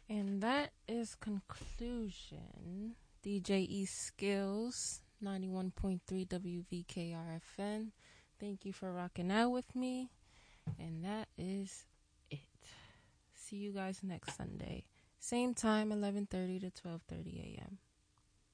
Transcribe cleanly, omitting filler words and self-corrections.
And that is conclusion. DJ E Skills, 91.3 WVKRFN. Thank you for rocking out with me. And that is it. See you guys next Sunday. Same time, 11:30 to 12:30 a.m.